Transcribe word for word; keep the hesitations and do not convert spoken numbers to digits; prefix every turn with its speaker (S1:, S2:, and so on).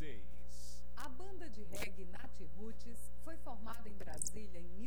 S1: seis.
S2: A banda de reggae Nat Roots foi formada em Brasília em